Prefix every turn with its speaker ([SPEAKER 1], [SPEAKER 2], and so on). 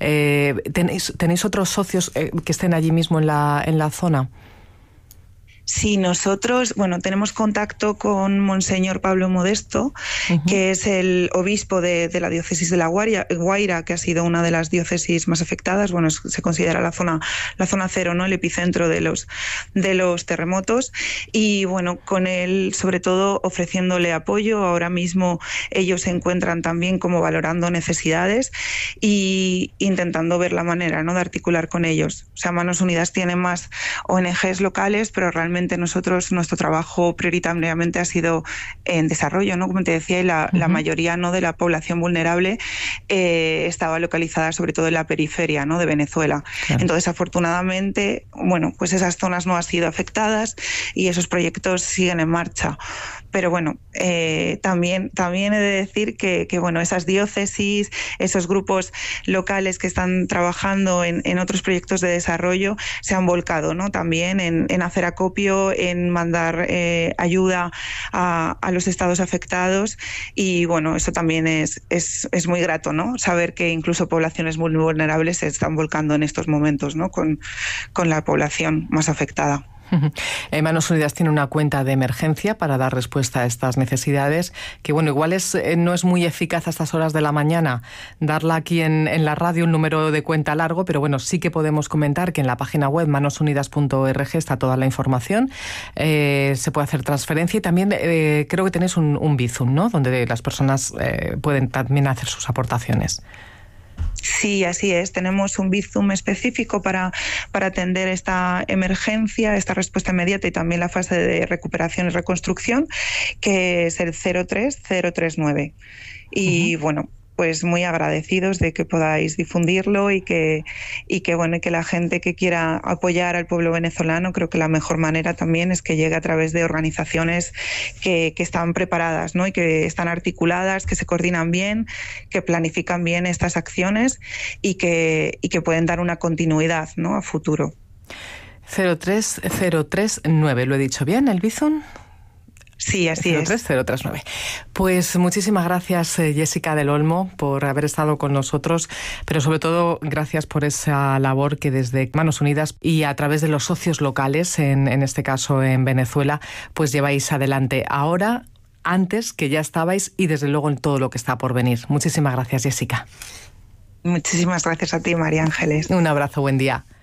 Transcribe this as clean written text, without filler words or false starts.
[SPEAKER 1] ¿Tenéis otros socios que estén allí mismo en la zona?
[SPEAKER 2] Sí, nosotros, tenemos contacto con Monseñor Pablo Modesto, que es el obispo de la diócesis de La Guaira, que ha sido una de las diócesis más afectadas. Se considera la zona cero, ¿no? El epicentro de los terremotos. Y con él, sobre todo, ofreciéndole apoyo. Ahora mismo ellos se encuentran también como valorando necesidades y intentando ver la manera, ¿no?, de articular con ellos. O sea, Manos Unidas tiene más ONGs locales, pero realmente nuestro trabajo prioritariamente ha sido en desarrollo, ¿no? Como te decía, y la mayoría, ¿no?, de la población vulnerable estaba localizada sobre todo en la periferia, ¿no?, de Venezuela. Claro. Entonces, afortunadamente, pues esas zonas no han sido afectadas y esos proyectos siguen en marcha. Pero también he de decir que esas diócesis, esos grupos locales que están trabajando en otros proyectos de desarrollo se han volcado, ¿no?, también en hacer acopio, en mandar ayuda a los estados afectados y eso también es muy grato, ¿no?, saber que incluso poblaciones muy vulnerables se están volcando en estos momentos, ¿no?, con la población más afectada.
[SPEAKER 1] Manos Unidas tiene una cuenta de emergencia para dar respuesta a estas necesidades, que igual no es muy eficaz a estas horas de la mañana darla aquí en la radio, un número de cuenta largo, pero sí que podemos comentar que en la página web manosunidas.org está toda la información, se puede hacer transferencia y también creo que tenéis un Bizum, ¿no?, donde las personas pueden también hacer sus aportaciones.
[SPEAKER 2] Sí, así es. Tenemos un Bizum específico para atender esta emergencia, esta respuesta inmediata y también la fase de recuperación y reconstrucción, que es el 03039. Y pues muy agradecidos de que podáis difundirlo y que la gente que quiera apoyar al pueblo venezolano, creo que la mejor manera también es que llegue a través de organizaciones que están preparadas, ¿no?, y que están articuladas, que se coordinan bien, que planifican bien estas acciones y que pueden dar una continuidad, ¿no?, a futuro.
[SPEAKER 1] 03039, ¿lo he dicho bien, el Bizum?
[SPEAKER 2] Sí, así
[SPEAKER 1] 03039. Pues muchísimas gracias, Jessica del Olmo, por haber estado con nosotros, pero sobre todo gracias por esa labor que desde Manos Unidas y a través de los socios locales, en este caso en Venezuela, pues lleváis adelante ahora, antes, que ya estabais y desde luego en todo lo que está por venir. Muchísimas gracias, Jessica.
[SPEAKER 2] Muchísimas gracias a ti, María Ángeles.
[SPEAKER 1] Un abrazo, buen día.